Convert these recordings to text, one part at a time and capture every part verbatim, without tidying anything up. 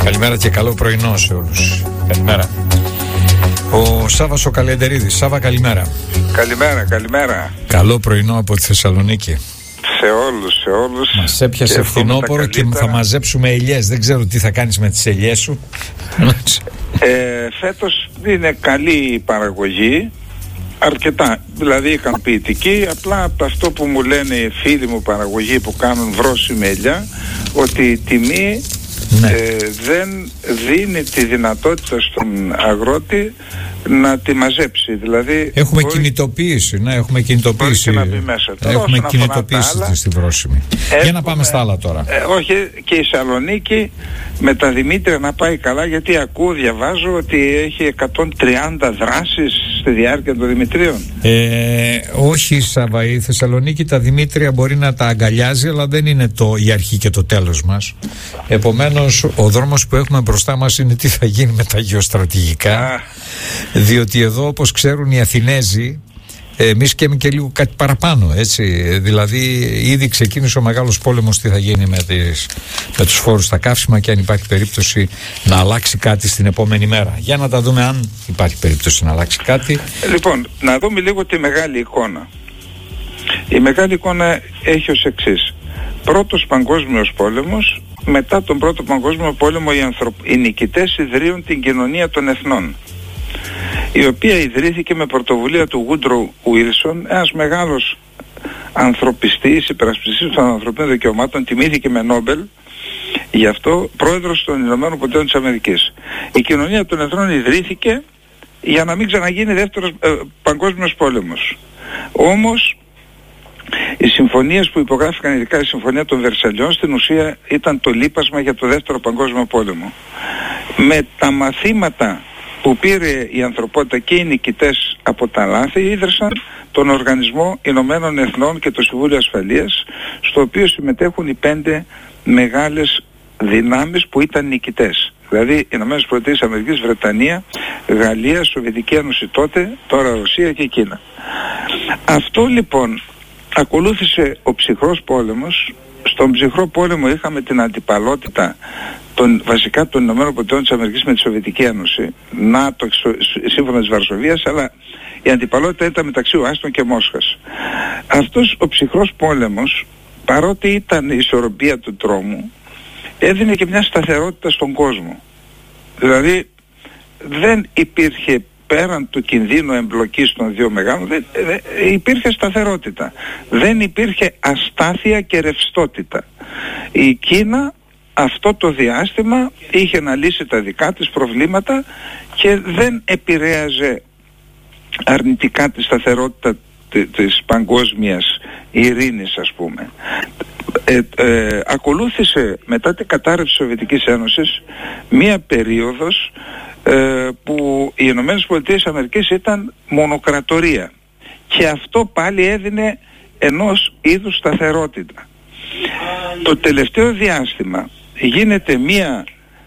Καλημέρα και καλό πρωινό σε όλους. Καλημέρα. Ο Σάββας ο Καλεντερίδης. Σάββα, καλημέρα. Καλημέρα, καλημέρα. Καλό πρωινό από τη Θεσσαλονίκη. Σε όλους, σε όλους. Μας έπιασε φθινόπωρο και θα μαζέψουμε ελιές. Δεν ξέρω τι θα κάνεις με τις ελιές σου. ε, Φέτος είναι καλή η παραγωγή. Αρκετά, δηλαδή ικανοποιητική. Απλά από αυτό που μου λένε οι φίλοι μου παραγωγοί που κάνουν βρώσιμη ελιά, ότι η τιμή ναι. ε, δεν δίνει τη δυνατότητα στον αγρότη να τη μαζέψει. Δηλαδή έχουμε μπορεί, κινητοποίηση, ναι, έχουμε κινητοποίηση. Να μπει μέσα. Τώρα, έχουμε κινητοποίηση άλλα, στη βρώσιμη. Έχουμε, για να πάμε στα άλλα τώρα. Ε, όχι, και η Σαλονίκη με τα Δημήτρια να πάει καλά, γιατί ακούω, διαβάζω ότι έχει εκατόν τριάντα δράσεις στη διάρκεια των Δημητρίων. Ε, όχι, Σάβα, η Θεσσαλονίκη τα Δημήτρια μπορεί να τα αγκαλιάζει, αλλά δεν είναι το, η αρχή και το τέλος μας. Επομένως, ο δρόμος που έχουμε μπροστά μας είναι τι θα γίνει με τα γεωστρατηγικά. Διότι εδώ, όπως ξέρουν οι Αθηνέζοι, εμείς και, και λίγο κάτι παραπάνω, έτσι. Δηλαδή ήδη ξεκίνησε ο μεγάλος πόλεμος τι θα γίνει με, τις, με τους φόρους στα καύσιμα και αν υπάρχει περίπτωση να αλλάξει κάτι στην επόμενη μέρα. Για να τα δούμε αν υπάρχει περίπτωση να αλλάξει κάτι. Λοιπόν, να δούμε λίγο τη μεγάλη εικόνα. Η μεγάλη εικόνα έχει ως εξής. Πρώτος παγκόσμιος πόλεμος. Μετά τον πρώτο παγκόσμιο πόλεμο οι, ανθρω... οι νικητές ιδρύουν την κοινωνία των εθνών, η οποία ιδρύθηκε με πρωτοβουλία του Woodrow Wilson, ένας μεγάλος ανθρωπιστής, υπερασπιστής των ανθρωπίνων δικαιωμάτων, τιμήθηκε με Νόμπελ, γι' αυτό πρόεδρος των Ηνωμένων Πολιτειών της Αμερικής. Η κοινωνία των εθνών ιδρύθηκε για να μην ξαναγίνει δεύτερος ε, παγκόσμιος πόλεμος. Όμως οι συμφωνίες που υπογράφηκαν, ειδικά η Συμφωνία των Βερσαλιών, στην ουσία ήταν το λείπασμα για το δεύτερο παγκόσμιο πόλεμο. Με τα μαθήματα που πήρε η ανθρωπότητα και οι νικητές από τα λάθη, ίδρυσαν τον Οργανισμό Ηνωμένων Εθνών και το Συμβούλιο Ασφαλείας, στο οποίο συμμετέχουν οι πέντε μεγάλες δυνάμεις που ήταν νικητές. Δηλαδή οι Ηνωμένες Πολιτείες Αμερικής, Βρετανία, Γαλλία, Σοβιετική Ένωση τότε, τώρα Ρωσία και Κίνα. Αυτό λοιπόν ακολούθησε ο ψυχρός πόλεμος. Στον ψυχρό πόλεμο είχαμε την αντιπαλότητα των, βασικά των Ηνωμένων Πολιτειών της Αμερικής με τη Σοβιετική Ένωση, ΝΑΤΟ, σύμφωνα της Βαρσοβίας, αλλά η αντιπαλότητα ήταν μεταξύ Ουάσιγκτον και Μόσχας. Αυτός ο ψυχρός πόλεμος, παρότι ήταν η ισορροπία του τρόμου, έδινε και μια σταθερότητα στον κόσμο. Δηλαδή δεν υπήρχε, πέραν του κινδύνου εμπλοκής των δύο μεγάλων, δεν, δεν, υπήρχε σταθερότητα. Δεν υπήρχε αστάθεια και ρευστότητα. Η Κίνα αυτό το διάστημα είχε να λύσει τα δικά της προβλήματα και δεν επηρέαζε αρνητικά τη σταθερότητα της παγκόσμιας ειρήνης, ας πούμε. Ε, ε, ακολούθησε μετά την κατάρρευση της Σοβιετικής Ένωσης μία περίοδος ε, που οι Ηνωμένες Πολιτείες Αμερικής ήταν μονοκρατορία, και αυτό πάλι έδινε ενός είδους σταθερότητα. Το τελευταίο διάστημα γίνεται μία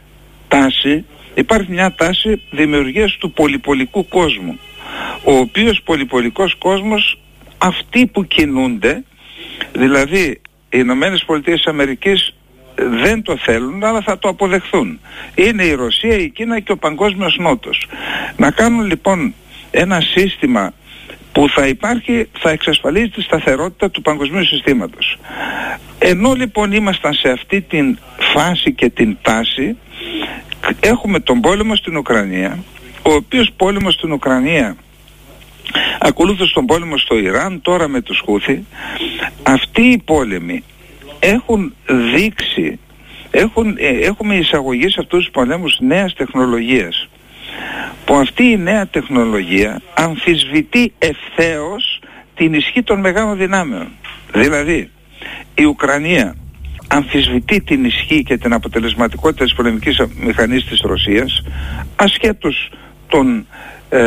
τάση, υπάρχει μια τάση δημιουργίας του πολυπολικού κόσμου, ο οποίος πολυπολικός κόσμος, αυτοί που κινούνται, δηλαδή οι Ηνωμένες Πολιτείες Αμερικής δεν το θέλουν, αλλά θα το αποδεχθούν. Είναι η Ρωσία, η Κίνα και ο παγκόσμιος Νότος. Να κάνουν λοιπόν ένα σύστημα που θα υπάρχει, θα εξασφαλίζει τη σταθερότητα του παγκοσμίου συστήματος. Ενώ λοιπόν ήμασταν σε αυτή την φάση και την τάση, έχουμε τον πόλεμο στην Ουκρανία, ο οποίος πόλεμος στην Ουκρανία ακολούθησε τον πόλεμο στο Ιράν, τώρα με τους Χούθι. Αυτοί οι πόλεμοι έχουν δείξει, έχουν, ε, έχουμε εισαγωγή σε αυτούς τους πολέμους νέας τεχνολογίας, που αυτή η νέα τεχνολογία αμφισβητεί ευθέως την ισχύ των μεγάλων δυνάμεων. Δηλαδή η Ουκρανία αμφισβητεί την ισχύ και την αποτελεσματικότητα της πολεμικής μηχανής της Ρωσίας, ασχέτως των ε,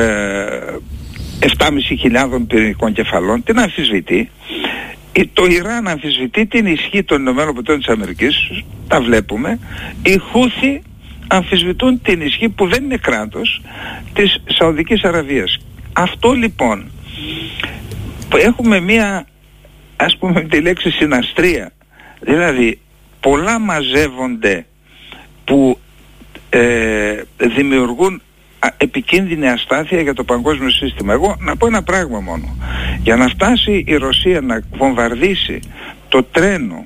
επτά χιλιάδες πεντακόσιων πυρηνικών κεφαλών, την αμφισβητεί. Το Ιράν αμφισβητεί την ισχύ των Ηνωμένων Πολιτειών της Αμερικής, τα βλέπουμε. Οι Χούθι αμφισβητούν την ισχύ, που δεν είναι κράτος, της Σαουδικής Αραβίας. Αυτό λοιπόν, έχουμε μία, ας πούμε τη λέξη, συναστρία. Δηλαδή πολλά μαζεύονται που ε, δημιουργούν επικίνδυνη αστάθεια για το παγκόσμιο σύστημα. Εγώ να πω ένα πράγμα μόνο. Για να φτάσει η Ρωσία να βομβαρδίσει το τρένο,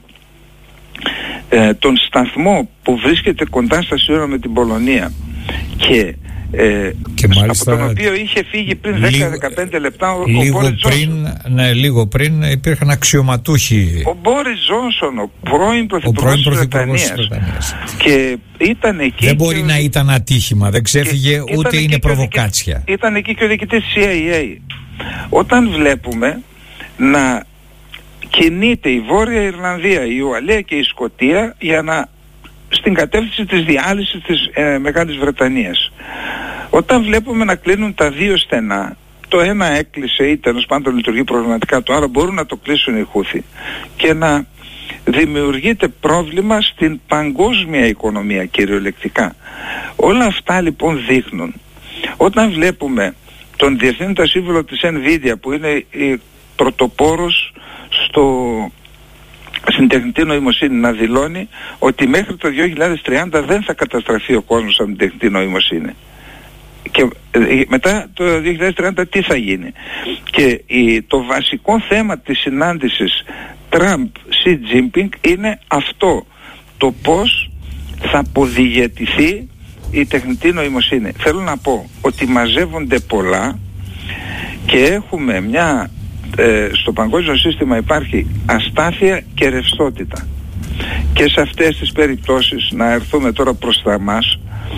ε, τον σταθμό που βρίσκεται κοντά στα σύνορα με την Πολωνία και, ε, και μάλιστα, από τον οποίο είχε φύγει πριν δέκα με δεκαπέντε λεπτά ο, λίγο ο Μπόρις πριν, ναι, λίγο πριν υπήρχαν αξιωματούχοι. Ο Μπόρις Τζόνσον, ο πρώην πρωθυπουργός της Βρετανίας, και ήταν εκεί. Δεν μπορεί και... να ήταν ατύχημα, δεν ξέφυγε, ούτε είναι προβοκάτσια. Δικαι... Ήταν εκεί και ο διοικητής της σι άι έι. Όταν βλέπουμε να κινείται η Βόρεια Ιρλανδία, η Ουαλία και η Σκωτία για να στην κατεύθυνση της διάλυσης της ε, Μεγάλης Βρετανίας. Όταν βλέπουμε να κλείνουν τα δύο στενά, το ένα έκλεισε ή τέλος πάντων λειτουργεί προβληματικά, το άλλο μπορούν να το κλείσουν οι Χούθι, και να δημιουργείται πρόβλημα στην παγκόσμια οικονομία κυριολεκτικά. Όλα αυτά λοιπόν δείχνουν, όταν βλέπουμε τον διευθύνοντα σύμβουλο της Nvidia που είναι η πρωτοπόρος στο, στην τεχνητή νοημοσύνη να δηλώνει ότι μέχρι το δύο χιλιάδες τριάντα δεν θα καταστραφεί ο κόσμος από την τεχνητή νοημοσύνη. Και μετά το δύο χιλιάδες τριάντα τι θα γίνει? Και η, το βασικό θέμα της συνάντησης Τραμπ-Σι Τζίνπινγκ είναι αυτό, το πώς θα αποδιαιτηθεί η τεχνητή νοημοσύνη. Θέλω να πω ότι μαζεύονται πολλά και έχουμε μια ε, στο παγκόσμιο σύστημα υπάρχει αστάθεια και ρευστότητα, και σε αυτές τις περιπτώσεις να έρθουμε τώρα προς τα μας,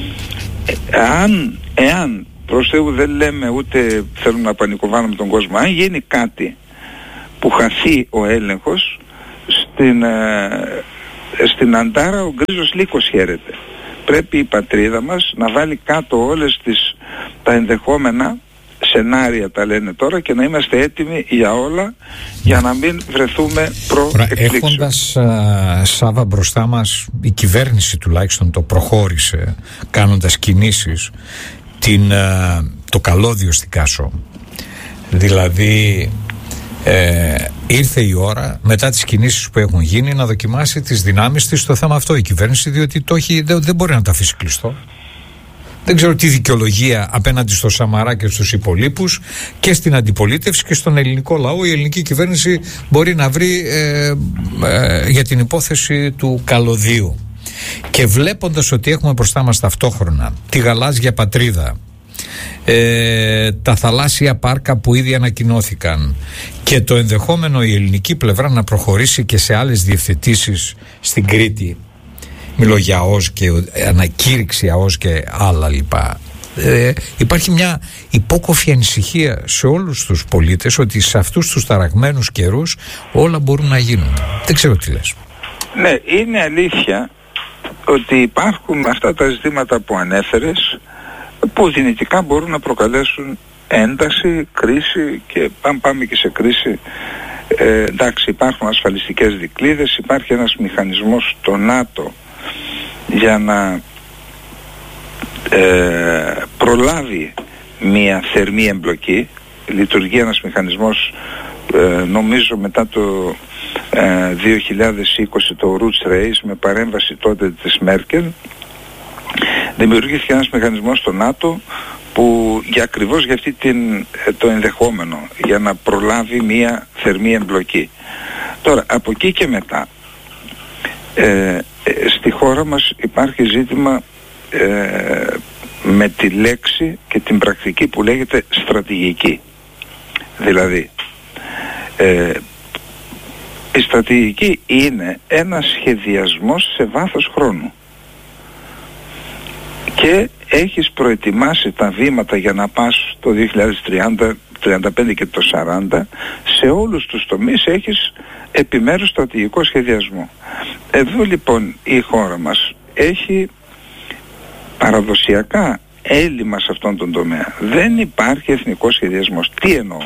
εάν, εάν προς Θεού δεν λέμε ούτε θέλουμε να πανικοβάνουμε τον κόσμο, αν γίνει κάτι που χαθεί ο έλεγχος στην, ε, στην Αντάρα, ο γκρίζος λύκος χαίρεται. Πρέπει η πατρίδα μας να βάλει κάτω όλες τις, τα ενδεχόμενα σενάρια, τα λένε τώρα, και να είμαστε έτοιμοι για όλα, για να μην βρεθούμε προ-εκπλήξεων. Έχοντας α, Σάβα μπροστά μας, η κυβέρνηση τουλάχιστον το προχώρησε κάνοντας κινήσεις, την, α, το καλώδιο στην Κάσο, δηλαδή ε, ήρθε η ώρα μετά τις κινήσεις που έχουν γίνει να δοκιμάσει τις δυνάμεις της στο θέμα αυτό η κυβέρνηση, διότι το έχει, δεν, δεν μπορεί να το αφήσει κλειστό. Δεν ξέρω τι δικαιολογία απέναντι στο Σαμαρά και στους υπολείπους και στην αντιπολίτευση και στον ελληνικό λαό η ελληνική κυβέρνηση μπορεί να βρει ε, ε, για την υπόθεση του καλωδίου. Και βλέποντας ότι έχουμε μπροστά μας ταυτόχρονα τη γαλάζια πατρίδα, ε, τα θαλάσσια πάρκα που ήδη ανακοινώθηκαν και το ενδεχόμενο η ελληνική πλευρά να προχωρήσει και σε άλλες διευθετήσεις στην Κρήτη, μιλώ για ΑΟΣ και ανακήρυξη ΑΟΣ και άλλα λοιπά, ε, υπάρχει μια υπόκοφη ανησυχία σε όλους τους πολίτες ότι σε αυτούς τους ταραγμένους καιρούς όλα μπορούν να γίνουν. Δεν ξέρω τι λες. Ναι, είναι αλήθεια ότι υπάρχουν αυτά τα ζητήματα που ανέφερες που δυνητικά μπορούν να προκαλέσουν ένταση, κρίση, και αν πάμε και σε κρίση, ε, εντάξει, υπάρχουν ασφαλιστικές δικλείδες, υπάρχει ένας μηχανισμός στο ΝΑΤΟ για να ε, προλάβει μια θερμή εμπλοκή. Λειτουργεί ένας μηχανισμός ε, νομίζω μετά το ε, δύο χιλιάδες είκοσι, το Roots Race, με παρέμβαση τότε της Μέρκελ. Δημιουργήθηκε ένας μηχανισμός στο ΝΑΤΟ που για ακριβώς για αυτή την, το ενδεχόμενο, για να προλάβει μια θερμή εμπλοκή. Τώρα από εκεί και μετά ε, στη χώρα μας υπάρχει ζήτημα ε, με τη λέξη και την πρακτική που λέγεται στρατηγική. Δηλαδή ε, η στρατηγική είναι ένας σχεδιασμός σε βάθος χρόνου και έχεις προετοιμάσει τα βήματα για να πας το δύο χιλιάδες τριάντα, τριάντα πέντε και το σαράντα, σε όλους τους τομείς έχεις επιμέρους στρατηγικό σχεδιασμό. Εδώ λοιπόν η χώρα μας έχει παραδοσιακά έλλειμμα σε αυτόν τον τομέα. Δεν υπάρχει εθνικός σχεδιασμός. Τι εννοώ?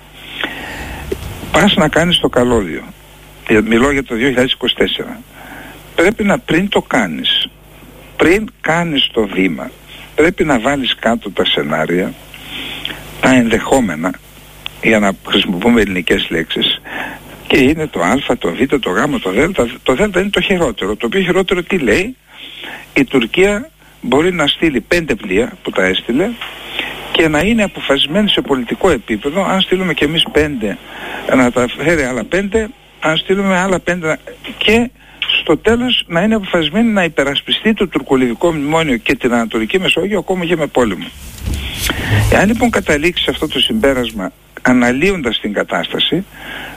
Πας να κάνεις το καλώδιο, μιλώ για το δύο χιλιάδες είκοσι τέσσερα, πρέπει να πριν το κάνεις, πριν κάνεις το βήμα, πρέπει να βάλεις κάτω τα σενάρια, τα ενδεχόμενα, για να χρησιμοποιούμε ελληνικές λέξεις, και είναι το α, το β, το γ, το δ. Το δ είναι το χειρότερο. Το πιο χειρότερο τι λέει? Η Τουρκία μπορεί να στείλει πέντε πλοία που τα έστειλε και να είναι αποφασισμένη σε πολιτικό επίπεδο, αν στείλουμε και εμείς πέντε, να τα φέρει άλλα πέντε, αν στείλουμε άλλα πέντε, και στο τέλος να είναι αποφασισμένη να υπερασπιστεί το τουρκολιβικό μνημόνιο και την Ανατολική Μεσόγειο ακόμα και με πόλεμο. Εάν λοιπόν καταλήξει αυτό το συμπέρασμα αναλύοντας την κατάσταση,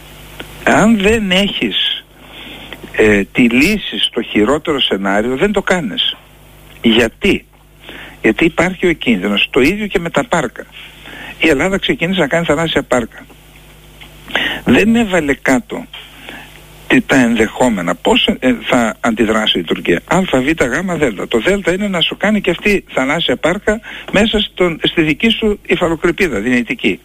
αν δεν έχεις ε, τη λύση στο χειρότερο σενάριο, δεν το κάνεις. Γιατί? Γιατί υπάρχει ο κίνδυνος, το ίδιο και με τα πάρκα. Η Ελλάδα ξεκίνησε να κάνει θαλάσσια πάρκα. Δεν έβαλε κάτω τα ενδεχόμενα πώς ε, θα αντιδράσει η Τουρκία. Α, Β, Γ, Δ. Το Δ είναι να σου κάνει και αυτή θαλάσσια πάρκα μέσα στον, στη δική σου υφαλοκρηπίδα δυνητική.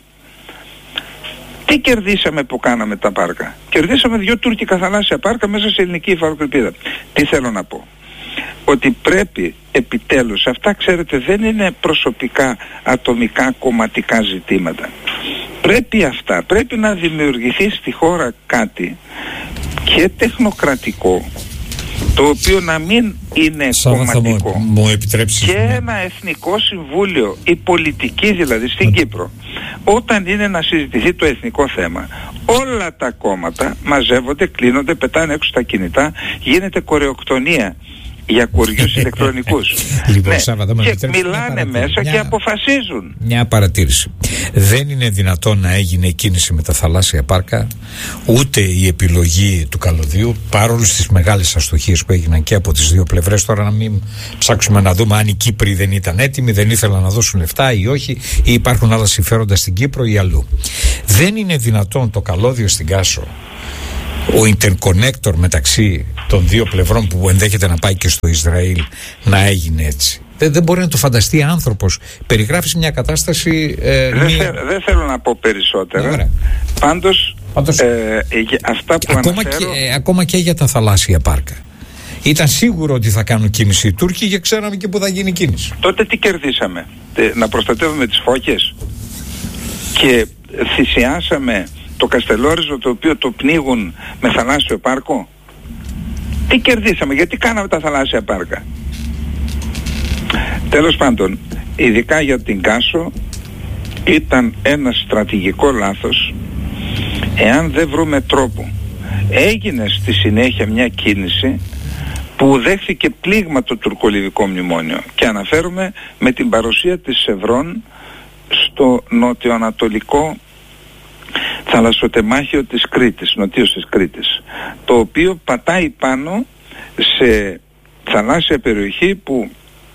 Τι κερδίσαμε που κάναμε τα πάρκα? Κερδίσαμε δύο τουρκικά θαλάσσια πάρκα μέσα σε ελληνική υφαλοκρηπίδα. Τι θέλω να πω? Ότι πρέπει επιτέλους, αυτά ξέρετε δεν είναι προσωπικά, ατομικά, κομματικά ζητήματα. Πρέπει αυτά, πρέπει να δημιουργηθεί στη χώρα κάτι και τεχνοκρατικό, το οποίο να μην είναι Σάβα, κομματικό, μου, μου επιτρέψεις, και ναι. ένα εθνικό συμβούλιο, η πολιτική δηλαδή στην mm. Κύπρο, όταν είναι να συζητηθεί το εθνικό θέμα, όλα τα κόμματα μαζεύονται, κλείνονται, πετάνε έξω τα κινητά, γίνεται κορεοκτονία για κοριούς ηλεκτρονικούς. Λοιπόν, ναι, Σάβα, και μιλάνε μέσα μια, και αποφασίζουν. Μια παρατήρηση. Δεν είναι δυνατόν να έγινε η κίνηση με τα θαλάσσια πάρκα, ούτε η επιλογή του καλωδίου, παρόλο τις μεγάλες αστοχίες που έγιναν και από τις δύο πλευρές. Τώρα να μην ψάξουμε να δούμε αν οι Κύπροι δεν ήταν έτοιμοι, δεν ήθελαν να δώσουν λεφτά ή όχι, ή υπάρχουν άλλα συμφέροντα στην Κύπρο ή αλλού. Δεν είναι δυνατόν το καλώδιο στην Κάσο, ο interconnector μεταξύ των δύο πλευρών που ενδέχεται να πάει και στο Ισραήλ, να έγινε έτσι. Δεν, δεν μπορεί να το φανταστεί άνθρωπος. Περιγράφεις μια κατάσταση... Ε, δεν, μία... θε, δεν θέλω να πω περισσότερα. Ωραία. Πάντως, Πάντως ε, ε, αυτά που ακόμα αναφέρω... Και, ε, ακόμα και για τα θαλάσσια πάρκα. Ήταν σίγουρο ότι θα κάνουν κίνηση οι Τούρκοι και ξέραμε και που θα γίνει κίνηση. Τότε τι κερδίσαμε? Ε, να προστατεύουμε τις φώκες και θυσιάσαμε το Καστελόριζο, το οποίο το πνίγουν με θαλάσσιο πάρκο. Τι κερδίσαμε? Γιατί κάναμε τα θαλάσσια πάρκα? Τέλος πάντων, ειδικά για την Κάσο ήταν ένα στρατηγικό λάθος, εάν δεν βρούμε τρόπο. Έγινε στη συνέχεια μια κίνηση που δέχθηκε πλήγμα το τουρκολιβικό μνημόνιο, και αναφέρομαι με την παρουσία της Σευρών στο νοτιοανατολικό θαλασσοτεμάχιο της Κρήτης, νοτίως της Κρήτης, το οποίο πατάει πάνω σε θαλάσσια περιοχή που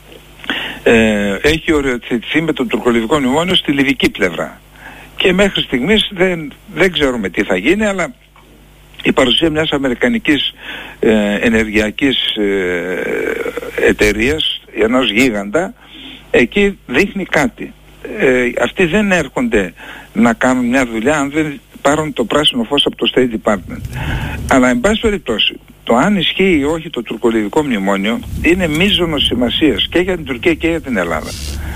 ε, έχει οριοθετηθεί με το τουρκολιβικό μνημόνιο στη λιβική πλευρά, και μέχρι στιγμής δεν, δεν ξέρουμε τι θα γίνει, αλλά η παρουσία μιας αμερικανικής ε, ενεργειακής ε, εταιρείας, ενός γίγαντα, εκεί δείχνει κάτι. Ε, αυτοί δεν έρχονται να κάνουν μια δουλειά αν δεν πάρουν το πράσινο φως από το State Department. Αλλά εν πάση περιπτώσει, το αν ισχύει ή όχι το τουρκολιβικό μνημόνιο είναι μείζωνος σημασίας και για την Τουρκία και για την Ελλάδα,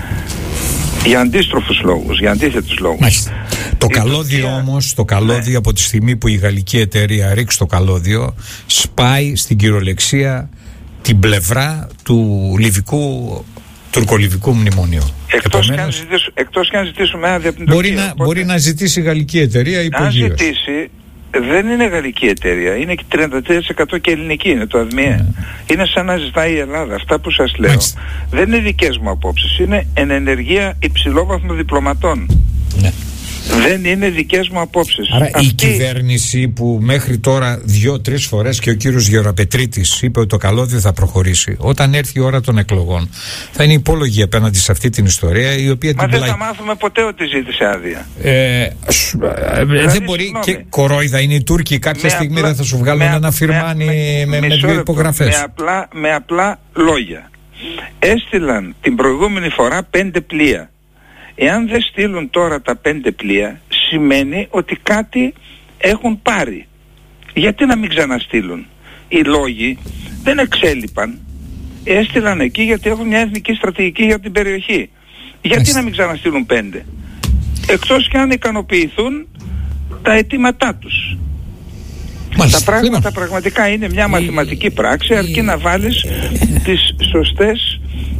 για αντίστροφους λόγους, για αντίθετους λόγους. Μάλιστα. Το η καλώδιο Τουρκία... όμως, το καλώδιο ναι. από τη στιγμή που η γαλλική εταιρεία ρίξει το καλώδιο, σπάει στην κυριολεξία την πλευρά του λιβικού, τουρκολιβικού μνημονίου. Εκτός, Επομένως, και αν ζητήσουμε, εκτός και αν ζητήσουμε άδεια από την μπορεί Τουρκία. Να, οπότε, μπορεί να ζητήσει η γαλλική εταιρεία υπογείως. Αν ζητήσει, δεν είναι γαλλική εταιρεία, είναι και τριάντα τρία τοις εκατό και ελληνική, είναι το ΑΔΜΙΕ. Mm. Είναι σαν να ζητάει η Ελλάδα. Αυτά που σας λέω mm. δεν είναι δικές μου απόψεις, είναι εν ενεργεία υψηλόβαθμων διπλωματών. Mm. Δεν είναι δικές μου απόψεις. Άρα Αυτή... η κυβέρνηση που μέχρι τώρα δύο-τρεις φορές, και ο κύριος Γεραπετρίτης είπε ότι το καλώδιο θα προχωρήσει, όταν έρθει η ώρα των εκλογών θα είναι υπόλογη απέναντι σε αυτή την ιστορία, η οποία Μα την δεν θα μάθουμε ποτέ ότι ζήτησε άδεια. Ε, δηλαδή, δεν μπορεί, συγνώμη. Και κορόιδα είναι οι Τούρκοι, κάποια με στιγμή απλά, δεν θα σου βγάλουν ένα φιρμάνι με, με, με, με δύο υπογραφές. Με απλά, με απλά λόγια. Έστειλαν την προηγούμενη φορά πέντε πλοία. Εάν δεν στείλουν τώρα τα πέντε πλοία, σημαίνει ότι κάτι έχουν πάρει. Γιατί να μην ξαναστείλουν? Οι λόγοι δεν εξέλιπαν. Έστειλαν εκεί γιατί έχουν μια εθνική στρατηγική για την περιοχή. Γιατί Έσαι. να μην ξαναστείλουν πέντε? Εκτός και αν ικανοποιηθούν τα αιτήματά τους. Μάλιστα. Τα πράγματα Λίμα. πραγματικά είναι μια μαθηματική πράξη, αρκεί να βάλεις τις σωστές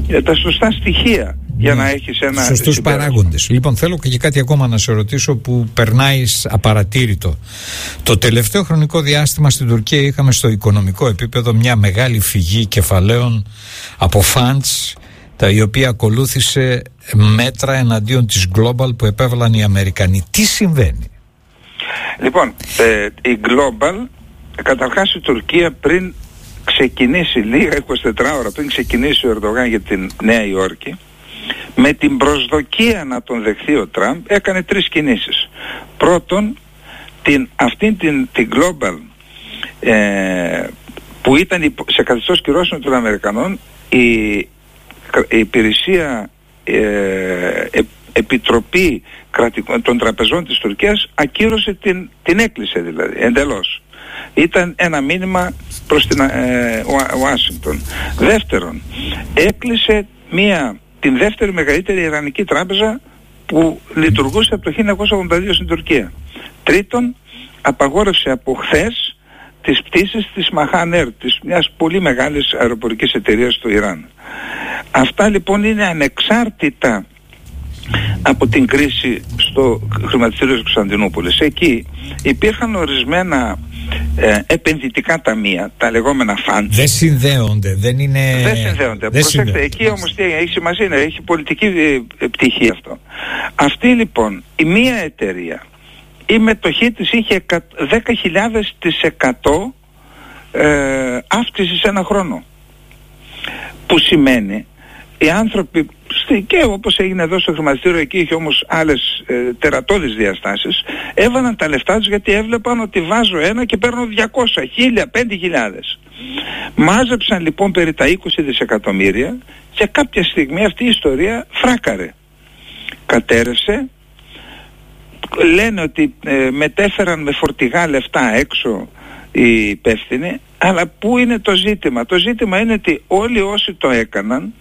ε, τα σωστά στοιχεία για να έχεις ένα σωστούς παράγοντες. Λοιπόν, θέλω και κάτι ακόμα να σε ρωτήσω που περνάει απαρατήρητο. Το τελευταίο χρονικό διάστημα στην Τουρκία είχαμε στο οικονομικό επίπεδο μια μεγάλη φυγή κεφαλαίων από funds, τα η οποία ακολούθησε μέτρα εναντίον της Global που επέβαλαν οι Αμερικανοί. Τι συμβαίνει? Λοιπόν, ε, η Global, καταρχάς η Τουρκία πριν ξεκινήσει λίγα εικοσιτέσσερις ώρα πριν ξεκινήσει ο Ερντογάν για την Νέα Υόρκη, με την προσδοκία να τον δεχθεί ο Τραμπ, έκανε τρεις κινήσεις. Πρώτον, την, αυτήν την, την Global ε, που ήταν σε καθεστώς κυρώσεων των Αμερικανών, η, η υπηρεσία ε, ε, Επιτροπή κρατικών, των Τραπεζών της Τουρκίας ακύρωσε την, την έκλεισε δηλαδή εντελώς. Ήταν ένα μήνυμα προς την ε, Ουάσιγκτον. Δεύτερον, έκλεισε μία, την δεύτερη μεγαλύτερη ιρανική τράπεζα που λειτουργούσε από το χίλια εννιακόσια ογδόντα δύο στην Τουρκία. Τρίτον, απαγόρευσε από χθες τις πτήσεις της Mahan Air, της μιας πολύ μεγάλης αεροπορικής εταιρείας του Ιράν. Αυτά λοιπόν είναι ανεξάρτητα από την κρίση στο χρηματιστήριο της Κωνσταντινούπολης. Εκεί υπήρχαν ορισμένα ε, επενδυτικά ταμεία, τα λεγόμενα funds. Δεν συνδέονται, δεν είναι... Δεν συνδέονται. Δεν συνδέονται. Εκεί όμως τι έχει σημασία, είναι, έχει πολιτική ε, πτυχή αυτό. Αυτή λοιπόν, η μία εταιρεία, η μετοχή της είχε δέκα χιλιάδες τοις εκατό ε, αύξηση σε ένα χρόνο. Που σημαίνει οι άνθρωποι, και όπως έγινε εδώ στο χρηματιστήριο, εκεί είχε όμως άλλες ε, τερατώδεις διαστάσεις, έβαλαν τα λεφτά τους γιατί έβλεπαν ότι βάζω ένα και παίρνω διακόσια, χίλια, πέντε χιλιάδες. Μάζεψαν λοιπόν περί τα είκοσι δισεκατομμύρια και κάποια στιγμή αυτή η ιστορία φράκαρε. Κατέρευσε, λένε ότι ε, μετέφεραν με φορτηγά λεφτά έξω οι υπεύθυνοι, αλλά πού είναι το ζήτημα? Το ζήτημα είναι ότι όλοι όσοι το έκαναν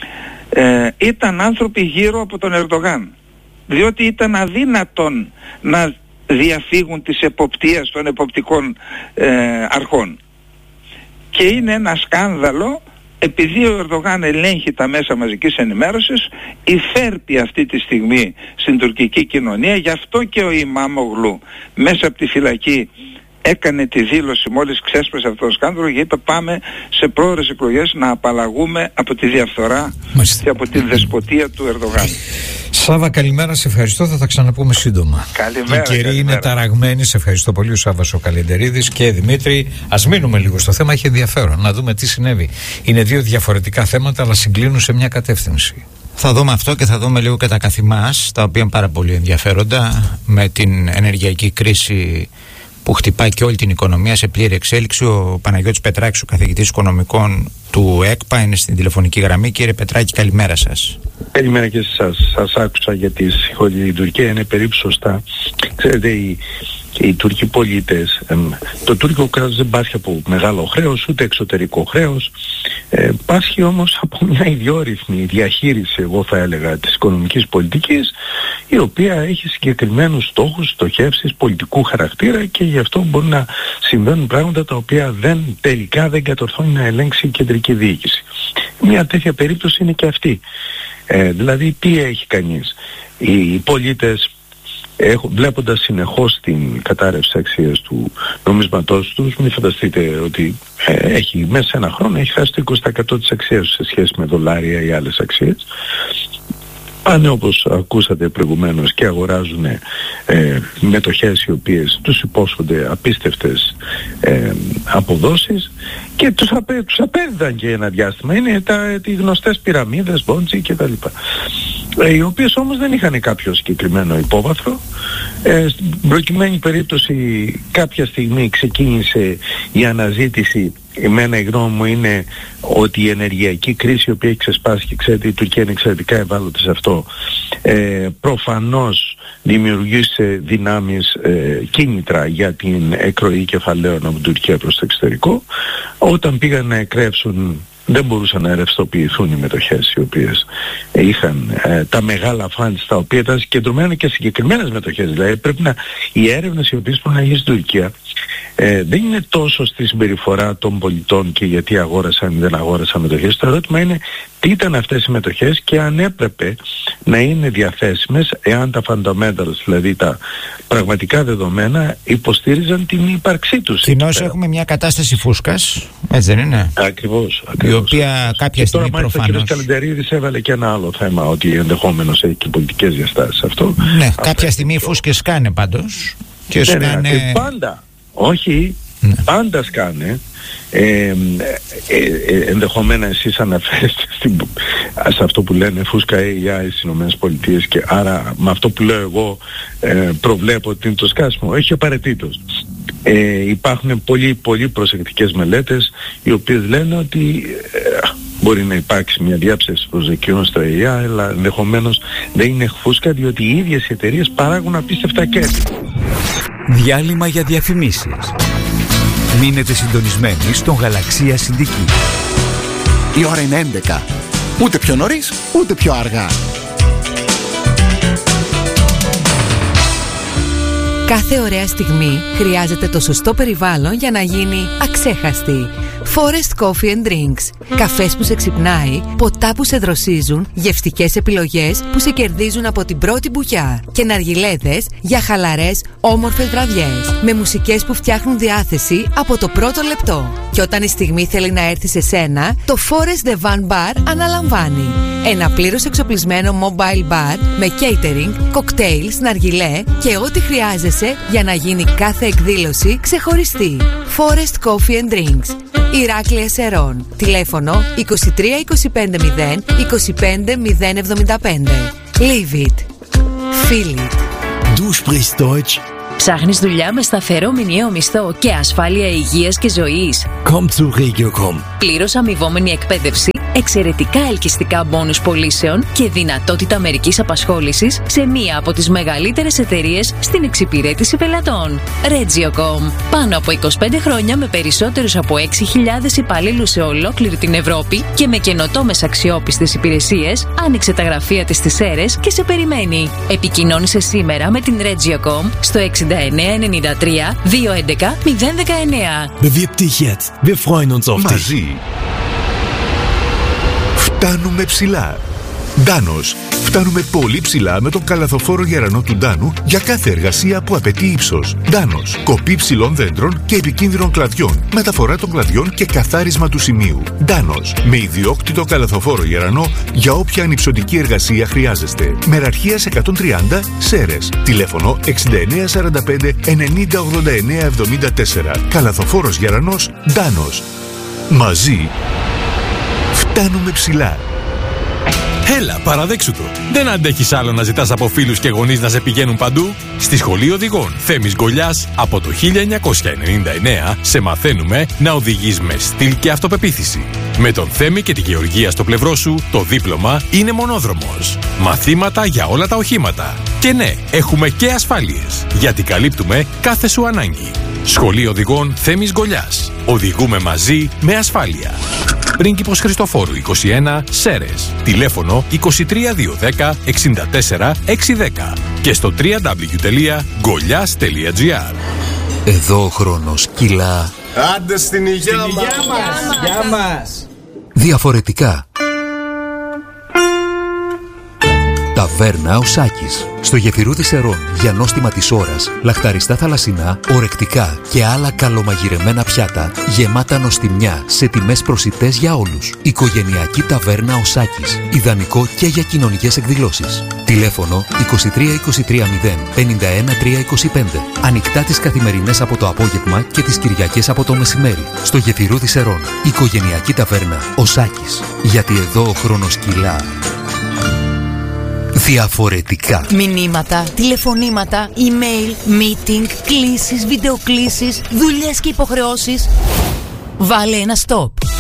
Ε, ήταν άνθρωποι γύρω από τον Ερντογάν, διότι ήταν αδύνατον να διαφύγουν της εποπτείας των εποπτικών ε, αρχών. Και είναι ένα σκάνδαλο, επειδή ο Ερντογάν ελέγχει τα μέσα μαζικής ενημέρωσης, υφέρπει αυτή τη στιγμή στην τουρκική κοινωνία. Γι' αυτό και ο Ιμάμογλου μέσα από τη φυλακή έκανε τη δήλωση μόλις ξέσπασε αυτό το σκάνδαλο και είπε πάμε σε πρόορες εκλογές να απαλλαγούμε από τη διαφθορά Μάλιστα. και από την δεσποτεία του Ερντογάν. Σάβα, καλημέρα, σε ευχαριστώ, θα τα ξαναπούμε σύντομα. Καλημέρα. Οι καιροί είναι ταραγμένοι, σε ευχαριστώ πολύ ο Σάββας ο Καλεντερίδης και Δημήτρη. Ας μείνουμε λίγο στο θέμα, έχει ενδιαφέρον να δούμε τι συνέβη. Είναι δύο διαφορετικά θέματα αλλά συγκλίνουν σε μια κατεύθυνση. Θα δούμε αυτό και θα δούμε λίγο και τα καθημάς, τα οποία είναι πάρα πολύ ενδιαφέροντα, με την ενεργειακή κρίση που χτυπάει και όλη την οικονομία σε πλήρη εξέλιξη. Ο Παναγιώτης Πετράκης, ο καθηγητής οικονομικών του ΕΚΠΑ, είναι στην τηλεφωνική γραμμή. Κύριε Πετράκη, καλημέρα σας. Καλημέρα και σας. Σας άκουσα για τη συγχωρή. Η Τουρκία είναι περίπου σωστά. Ξέρετε, οι, οι Τούρκοι πολίτες, ε, το τουρκικό κράτος δεν πάσχει από μεγάλο χρέος, ούτε εξωτερικό χρέος. Ε, πάσχει όμως από μια ιδιόρυθμη διαχείριση, εγώ θα έλεγα, της οικονομικής πολιτικής, η οποία έχει συγκεκριμένους στόχους, στοχεύσεις πολιτικού χαρακτήρα και γι' αυτό μπορεί να συμβαίνουν πράγματα τα οποία δεν, τελικά δεν κατορθώνει να ελέγξει η κεντρική διοίκηση. Μια τέτοια περίπτωση είναι και αυτή. Ε, δηλαδή τι έχει κανείς? Οι, οι πολίτες έχουν, βλέποντας συνεχώς την κατάρρευση αξίας του νομίσματός τους, μην φανταστείτε ότι ε, έχει μέσα σε ένα χρόνο έχει χάσει το είκοσι τοις εκατό της αξίας σε σχέση με δολάρια ή άλλες αξίες. Πάνε όπως ακούσατε προηγουμένως και αγοράζουν ε, μετοχές οι οποίες τους υπόσχονται απίστευτες ε, αποδόσεις και τους, απέ, τους απέδιδαν και ένα διάστημα. Είναι τα, οι γνωστές πυραμίδες, μπόντζι κτλ. Ε, οι οποίες όμως δεν είχαν κάποιο συγκεκριμένο υπόβαθρο. Ε, στην προκειμένη περίπτωση κάποια στιγμή ξεκίνησε η αναζήτηση. Εμένα η γνώμη μου είναι ότι η ενεργειακή κρίση η οποία έχει ξεσπάσει και ξέρετε η Τουρκία είναι εξαιρετικά ευάλωτη σε αυτό, ε, προφανώς δημιουργήσε δυνάμεις, ε, κίνητρα για την εκροή κεφαλαίων από την Τουρκία προς το εξωτερικό. Όταν πήγαν να εκρέψουν δεν μπορούσαν να ρευστοποιηθούν οι μετοχές οι οποίες είχαν ε, τα μεγάλα funds τα οποία ήταν συγκεντρωμένα και συγκεκριμένες μετοχές. Δηλαδή πρέπει να, οι έρευνες οι οποίες πρέπει να γίνει στην Τουρκία ε, δεν είναι τόσο στη συμπεριφορά των πολιτών και γιατί αγόρασαν ή δεν αγόρασαν μετοχές. Το ερώτημα είναι τι ήταν αυτές οι μετοχές και αν έπρεπε να είναι διαθέσιμες εάν τα fundamentals, δηλαδή τα πραγματικά δεδομένα, υποστήριζαν την ύπαρξή τους. Κοινώς έχουμε μια κατάσταση φούσκας, έτσι δεν είναι? Ακριβώς, ακριβώς. Η οποία κάποια στιγμή προφανώς... Και τώρα μάλιστα ο κ. Καλεντερίδης έβαλε και ένα άλλο θέμα, ότι ενδεχόμενος έχει και πολιτικές διαστάσεις αυτό. Ναι, αυτό κάποια στιγμή οι φούσκες σκάνε πάντως. Και ναι, σκάνε... ναι, πάντα, όχι, ναι. πάντα σκάνε. Ε, ε, ε, ενδεχομένα εσείς αναφέρεστε στην, σε αυτό που λένε φούσκα έι άι στις Ηνωμένες Πολιτείες και άρα με αυτό που λέω εγώ ε, προβλέπω ότι είναι το σκάσιμο. Έχει απαραίτητος. Ε, υπάρχουν πολύ πολύ προσεκτικές μελέτες οι οποίες λένε ότι ε, μπορεί να υπάρξει μια διάψευση προσδοκιών στο έι άι, αλλά ενδεχομένως δεν είναι φούσκα, διότι οι ίδιες οι εταιρείες παράγουν απίστευτα κέρδη. Διάλειμμα για διαφημίσεις. Μείνετε συντονισμένοι στον Γαλαξία Συνδική. Η ώρα είναι έντεκα. Ούτε πιο νωρίς, ούτε πιο αργά. Κάθε ωραία στιγμή χρειάζεται το σωστό περιβάλλον για να γίνει αξέχαστη. Forest Coffee and Drinks. Καφές που σε ξυπνάει, ποτά που σε δροσίζουν, γευστικές επιλογές που σε κερδίζουν από την πρώτη μπουκιά και ναργιλέδες για χαλαρές, όμορφες βραδιές. Με μουσικές που φτιάχνουν διάθεση από το πρώτο λεπτό. Και όταν η στιγμή θέλει να έρθει σε σένα, το Forest The Van Bar αναλαμβάνει. Ένα πλήρως εξοπλισμένο mobile bar με catering, cocktails, ναργιλέ και ό,τι χρειάζεσαι για να γίνει κάθε εκδήλωση ξεχωριστή. Forest Coffee and Drinks. Ηράκλεια Σερών. Τηλέφωνο είκοσι τρία είκοσι πέντε μηδέν είκοσι πέντε μηδέν εβδομήντα πέντε. Leave it. Feel it. Du sprichst Deutsch. Ψάχνεις δουλειά με σταθερό μηνιαίο μισθό και ασφάλεια υγείας και ζωής? Komm zu Regiocom. Πλήρως αμοιβόμενη εκπαίδευση, εξαιρετικά ελκυστικά μπόνους πωλήσεων και δυνατότητα μερικής απασχόλησης σε μία από τις μεγαλύτερες εταιρείες στην εξυπηρέτηση πελατών. Regiocom. Πάνω από είκοσι πέντε χρόνια με περισσότερους από έξι χιλιάδες υπαλλήλους σε ολόκληρη την Ευρώπη και με καινοτόμες αξιόπιστες υπηρεσίες, άνοιξε τα γραφεία της στις Σέρρες και σε περιμένει. Επικοινώνησε σήμερα με την Regiocom στο εξήντα εννέα ενενήντα τρία διακόσια έντεκα μηδέν δεκαεννέα. Bewirb dich jetzt. Wir freuen uns auf dich. Μαζί φτάνουμε ψηλά. Ντάνος. Φτάνουμε πολύ ψηλά με τον καλαθοφόρο γερανό του Ντάνου για κάθε εργασία που απαιτεί ύψος. Ντάνος. Κοπή ψηλών δέντρων και επικίνδυνων κλαδιών. Μεταφορά των κλαδιών και καθάρισμα του σημείου. Ντάνος. Με ιδιόκτητο καλαθοφόρο γερανό για όποια ανυψωτική εργασία χρειάζεστε. Μεραρχίας εκατόν τριάντα Σέρρες. Τηλέφωνο εξήντα εννέα σαράντα πέντε ενενήντα ογδόντα εννέα εβδομήντα τέσσερα. Καλαθοφόρος γερανός Ντάνος. Μαζί φτάνουμε ψηλά. Έλα, παραδέξου το. Δεν αντέχεις άλλο να ζητάς από φίλους και γονείς να σε πηγαίνουν παντού? Στη Σχολή Οδηγών Θέμης Γκολιάς από το χίλια εννιακόσια ενενήντα εννέα σε μαθαίνουμε να οδηγείς με στυλ και αυτοπεποίθηση. Με τον Θέμη και τη Γεωργία στο πλευρό σου, το δίπλωμα είναι μονόδρομος. Μαθήματα για όλα τα οχήματα. Και ναι, έχουμε και ασφάλειες, γιατί καλύπτουμε κάθε σου ανάγκη. Σχολή Οδηγών Θέμης Γκολιάς. Οδηγούμε μαζί με ασφάλεια. Πρίγκιπος Χριστοφόρου είκοσι ένα Σέρρες. Τηλέφωνο είκοσι τρία διακόσια δέκα εξήντα τέσσερα εξακόσια δέκα και στο double-u double-u double-u τελεία γκολιάς τελεία τζι άρ. Εδώ ο χρόνος κυλά. Άντε στην υγεία μας. Γεια μας. Διαφορετικά. Ταβέρνα ο Σάκης. Στο γεφυρούδι Σερών, για νόστιμα της ώρας, λαχταριστά θαλασσινά, ορεκτικά και άλλα καλομαγειρεμένα πιάτα, γεμάτα νοστιμιά σε τιμές προσιτές για όλους. Οικογενειακή ταβέρνα ο Σάκης. Ιδανικό και για κοινωνικές εκδηλώσεις. Τηλέφωνο είκοσι τρία είκοσι τρία μηδέν πενήντα ένα τριακόσια είκοσι πέντε. Ανοιχτά τις καθημερινές από το απόγευμα και τις Κυριακές από το μεσημέρι. Στο γεφυρούδι Σερών. Οικογενειακή ταβέρνα ο Σάκης. Γιατί εδώ ο χρόνος κυλά. Διαφορετικά. Μηνύματα, τηλεφωνήματα, email, meeting, κλήσεις, βιντεοκλήσεις, δουλειές και υποχρεώσεις. Βάλε ένα stop.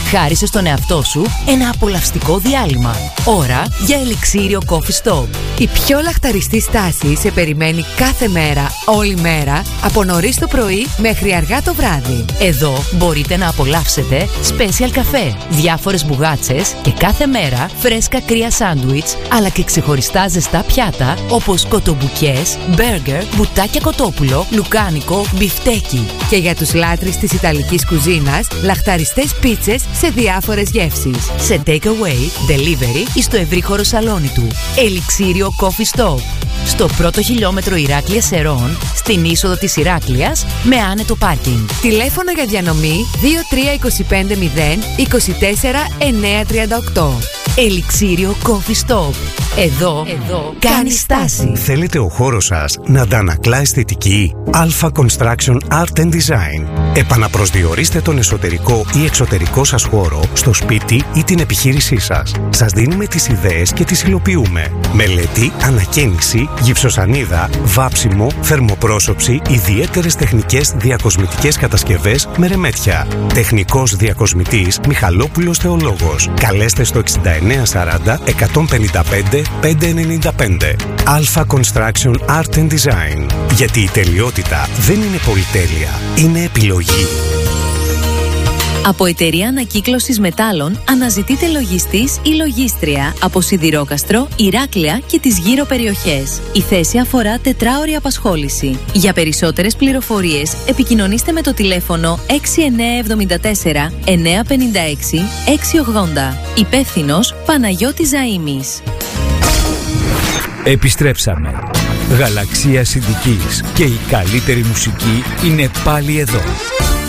Χάρισε στον εαυτό σου ένα απολαυστικό διάλειμμα. Ώρα για Ελιξίριο Coffee Stop. Η πιο λαχταριστή στάση σε περιμένει κάθε μέρα, όλη μέρα, από νωρίς το πρωί μέχρι αργά το βράδυ. Εδώ μπορείτε να απολαύσετε special καφέ, διάφορες μπουγάτσες και κάθε μέρα φρέσκα κρύα σάντουιτς, αλλά και ξεχωριστά ζεστά πιάτα όπως κοτομπουκές, μπέργκερ, μπουτάκια κοτόπουλο, λουκάνικο, μπιφτέκι. Και για τους λάτρεις της Ιταλικής κουζίνας, λαχταριστές πίτσες σε διάφορες γεύσεις. Σε takeaway, delivery ή στο ευρύχωρο σαλόνι του. Ελιξίριο Coffee Stop. Στο πρώτο χιλιόμετρο Ηράκλειας Σερών, στην είσοδο της Ηράκλειας, με άνετο πάρκινγκ. Τηλέφωνο για διανομή δύο τρία δύο πέντε μηδέν είκοσι τέσσερα εννιακόσια τριάντα οκτώ. Ελιξίριο Coffee Stop. Εδώ, Εδώ κάνει στάση. Θέλετε ο χώρος σας να αντανακλά αισθητική? Alpha Construction Art and Design. Επαναπροσδιορίστε τον εσωτερικό ή εξωτερικό σας χώρο στο σπίτι ή την επιχείρησή σας. Σας δίνουμε τις ιδέες και τις υλοποιούμε. Μελέτη, ανακαίνιση, γυψοσανίδα, βάψιμο, θερμοπρόσωψη, ιδιαίτερες τεχνικές διακοσμητικές κατασκευές με ρεμέτια. Τεχνικός διακοσμητής Μιχαλόπουλος Θεολόγος. Καλέστε στο εξήντα εννέα σαράντα εκατόν πενήντα πέντε πεντακόσια ενενήντα πέντε. Alpha Construction Art and Design. Γιατί η τελειότητα δεν είναι πολυτέλεια, είναι επιλογή. Από εταιρεία ανακύκλωσης μετάλλων αναζητείτε λογιστής ή λογίστρια από Σιδηρόκαστρο, Ηράκλεια και τις γύρω περιοχές. Η θέση αφορά τετράωρη απασχόληση. Για περισσότερες πληροφορίες επικοινωνήστε με το τηλέφωνο έξι εννέα εβδομήντα τέσσερα εννιακόσια πενήντα έξι εξακόσια ογδόντα. Υπεύθυνος Παναγιώτης Ζαΐμης. Επιστρέψαμε. Γαλαξία Συνδικής και η καλύτερη μουσική είναι πάλι εδώ.